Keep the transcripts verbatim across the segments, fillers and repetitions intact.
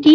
কি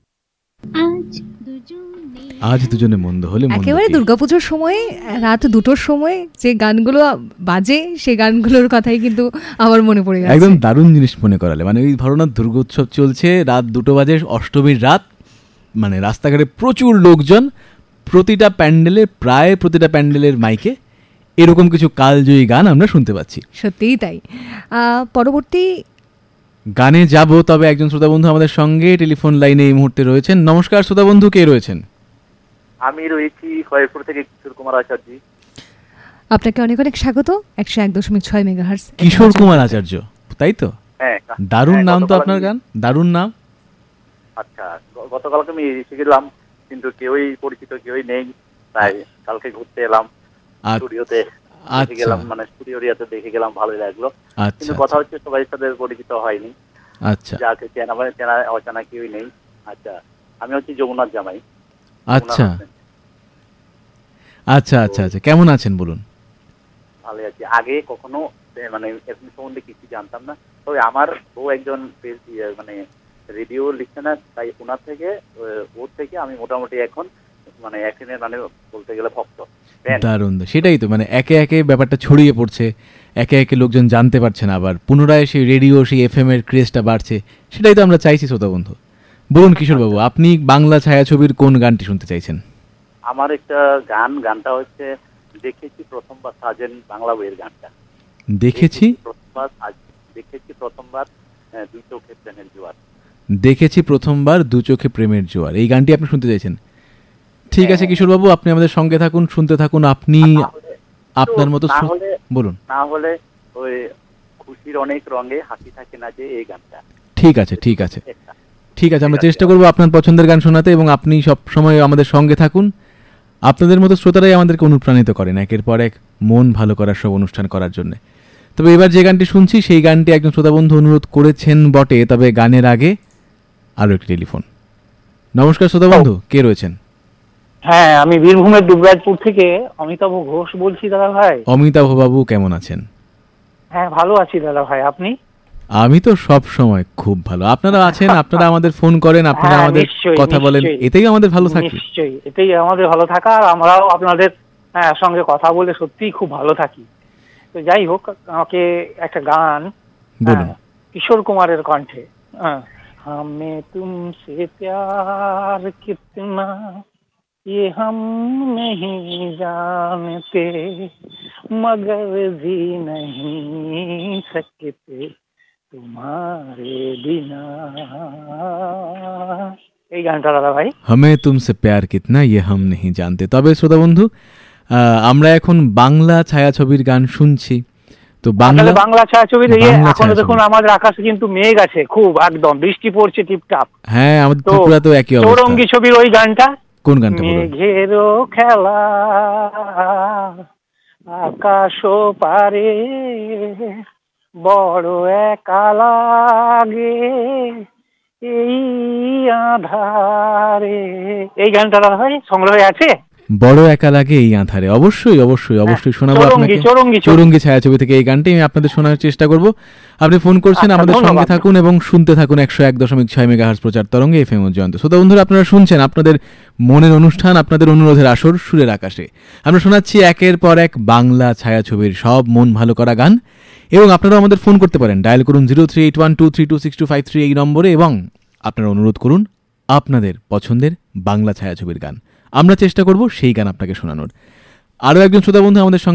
আজ দুজনে আজ দুজনে মন্দ হলে মন্দ একেবারে কি? দুর্গাপুজোর সময় রাত দুটোর সময় যে গানগুলো বাজে সেই গানগুলোর কথাই কিন্তু আমার মনে পড়ে গেছে। একদম দারুণ জিনিস মনে করালে। মানে এই ধরনের দুর্গোৎসব চলছে, রাত দুটো বাজে, অষ্টমীর রাত, মানে রাস্তাঘাটে প্রচুর লোকজন, প্রতিটা প্যান্ডেলে প্রায় প্রতিটা প্যান্ডেলের মাইকে এরকম কিছু কালজয়ী গান আমরা শুনতে পাচ্ছি। সত্যিই তাই। আহ, পরবর্তী গানে যাব, তবে একজন শ্রোতা বন্ধু আমাদের সঙ্গে টেলিফোন লাইনে এই মুহূর্তে রয়েছেন। নমস্কার শ্রোতা বন্ধু, কে রয়েছেন? আমি রয়েছি খয়েরপুর থেকে কিশোর কুমার আচার্য। আপনাকে অনেক অনেক স্বাগত একশো এক দশমিক ছয় মেগাহার্টজ। কিশোর কুমার আচার্য, তাই তো? হ্যাঁ, দারুণ হ্যাঁ, নাম তো গতকাল আপনার আমি- গান, দারুণ নাম। আচ্ছা, গ- গতকালকে আমি এসে গেলাম, কিন্তু কেউই পরিচিত কেউই নেই, তাই কালকে ঘুরতে এলাম আচ্ছা, স্টুডিওতে। দেখে আচ্ছা গেলাম, মানে স্টুডিও এরিয়াতে দেখে গেলাম, ভালোই লাগলো। আচ্ছা কিন্তু কথা হচ্ছে সবাই সাথে পরিচিত হয়নি, আচ্ছা যাকে চেনা মানে চেনা অচেনা কেউই নেই। আচ্ছা, আমি হচ্ছি যমুনার জামাই। আচ্ছা যমুনার husband। আচ্ছা আচ্ছা আচ্ছা কেমন আছেন বলুন? ভালো আছি। আগে কখনো এ, মানে এরকম সম্বন্ধে কিছু জানতাম না, তবে আমার ও একজন ফেস- ইয়ে, মানে রেডিও লিসেনার, তাই ওনার থেকে ও- ওর থেকে আমি মোটামুটি এখন মানে একদিনের মানে বলতে গেলে ভক্ত fan। দারুণ, সেটাই তো, মানে একে একে ব্যাপারটা ছড়িয়ে পড়ছে, একে একে লোকজন জানতে পারছেন, আবার পুনরায় সেই রেডিও সেই এফ এম এর ক্রেজটা বাড়ছে, সেটাই তো আমরা চাইছি শ্রোতা বন্ধু। বলুন কিশোরবাবু, আপনি বাংলা ছায়াছবির কোন গানটি শুনতে চাইছেন? আমার একটা গান, গানটা হচ্ছে দেখেছি প্রথমবার সাজেন বাংলা বইয়ের গানটা। দেখেছি প্রথমবার আজ- দেখেছি প্রথমবার আহ, দুই চোখে প্রেমের জোয়ার। দেখেছি প্রথমবার দু চোখে প্রেমের জোয়ার, এই গানটি আপনি শুনতে চাইছেন। ঠিক আছে কিশোরবাবু, আপনি আমাদের সঙ্গে থাকুন, শুনতে থাকুন, আপনি না হলে- আপনার মতো না শু- হলে বলুন। না হলে ওই খুশির অনেক রঙে হাসি থাকে না যে, এই গানটা। ঠিক আছে ঠিক আছে একটা। ঠিক আছে, আমরা ঠিক আছে। চেষ্টা করবো আপনার পছন্দের গান শোনাতে, এবং আপনি সব সময় আমাদের সঙ্গে থাকুন। আপনাদের মতো শ্রোতারাই আমাদেরকে অনুপ্রাণিত করেন একের পর এক মন ভালো করার সব অনুষ্ঠান করার জন্য। তবে এবার যে গানটি শুনছি সেই গানটি একজন শ্রোতা বন্ধু অনুরোধ করেছেন বটে, তবে গানের আগে আরও একটি টেলিফোন। নমস্কার শ্রোতা বন্ধু, কে রয়েছেন? হ্যাঁ, আমি বীরভূমের দুবরাজপুর থেকে অমিতাভ ঘোষ বলছি দাদা ভাই। অমিতাভ বাবু, কেমন আছেন? হ্যাঁ, ভালো আছি দাদা ভাই, আপনি? আমি তো সব সময় খুব ভালো। আপনারা আছেন, আপনারা আমাদের ফোন করেন, আপনারা হ্যাঁ, আমাদের নিশ্চয়ই, কথা বলেন, নিশ্চয়ই। এতেই আমাদের ভালো থাকি। নিশ্চয়ই, এটাই আমাদের ভালো থাকা, আর আমরাও আপনাদের হ্যাঁ, সঙ্গে কথা বলে সত্যিই খুব ভালো থাকি। তো যাই হোক, আমাকে একটা গান, বলুন। হ্যাঁ, কিশোর কুমারের কণ্ঠে, হ্যাঁ, হামে তুমসে প্যার কিতনা ये हम नहीं जानते मगर जी नहीं सकते तुम्हारे बिना। এই গানটা দাদা ভাই। হামে তুমসে প্যার কিতনা ইয়ে হাম নেহি জানতে। তবে শ্রোতা বন্ধু, আহ, আমরা এখন বাংলা ছায়াছবির গান শুনছি, তো বাংলা তাহলে বাংলা ছায়াছবির ইয়ে, বাংলা এখন ছায়াছবি। দেখুন আমাদের আকাশে কিন্তু মেঘ আছে, খুব একদম বৃষ্টি পড়ছে টিপটাপ। হ্যাঁ, আমাদের তো ত্রিপুরা তো একই অবস্থা। চৌরঙ্গি ছবির ওই গানটা, কোন গানটা বলুন? মেঘেরও খেলা আকাশ পারে বড় একা লাগে এই আধারে। এই গানটা দাদা ভাই সংগ্রহে আছে? বড় একা লাগে এই আঁধারে, অবশ্যই অবশ্যই অবশ্যই শোনাবো চৌরঙ্গি আপনাকে। চৌরঙ্গি ছবি। চৌরঙ্গি ছায়াছবি থেকে এই গানটি আমি আপনাদের শোনার চেষ্টা করব। আপনি ফোন করছেন, আচ্ছা, আমাদের সঙ্গে ধন্যবাদ। থাকুন এবং শুনতে থাকুন একশো এক দশমিক ছয় মেগাহার্টজ প্রচার তরঙ্গে এফ এম জয়ন্ত। শ্রোতা বন্ধুরা, আপনারা শুনছেন আপনাদের মনের অনুষ্ঠান, আপনাদের অনুরোধের আসর সুরের আকাশে। আমরা শোনাচ্ছি একের পর এক বাংলা ছায়াছবির সব মন ভালো করা গান, এবং আপনারাও আমাদের ফোন করতে পারেন। ডায়াল করুন zero three eight one two three two six two five three এই নম্বরে, এবং আপনারা অনুরোধ করুন আপনাদের পছন্দের বাংলা ছায়াছবির গান। আমরা চেষ্টা করব সেই গান আপনাকে শোনানোর। আরও একজন শ্রোতা বন্ধু আমাদের সঙ্গে